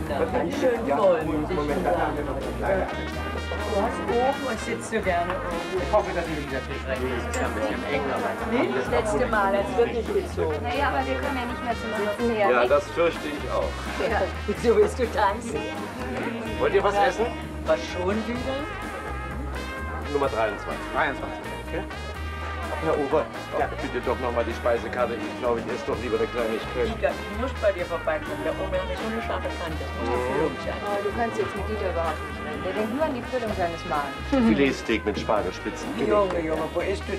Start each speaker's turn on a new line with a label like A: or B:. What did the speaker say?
A: Ganz schön voll, muss ich schon sagen. Du hast oben und sitzt du gerne oben.
B: Ich hoffe, dass ich dieser Tisch recht ist. Es ist ja ein bisschen eng, aber...
A: Nicht das letzte Mal, das wird nicht gezogen.
C: Naja, aber wir können ja nicht mehr zusammen her.
D: Ja, das fürchte ich auch.
A: Ja, wieso willst du tanzen?
D: Wollt ihr was essen?
A: Was schon wieder?
D: Nummer 23.
B: 23. Okay.
D: Herr Ober, bitte doch nochmal die Speisekarte. Ich glaube, ich esse doch lieber eine Kleinigkeit.
A: Dieter, ich muss bei dir vorbeikommen. Der Omer hat so eine scharfe Kante. Das muss eine Füllung sein.
C: Oh, du kannst jetzt mit Dieter überhaupt nicht reden. Der denkt nur an die Füllung seines Magens.
D: Filetsteak mit Spargelspitzen.
A: Junge, wo isst du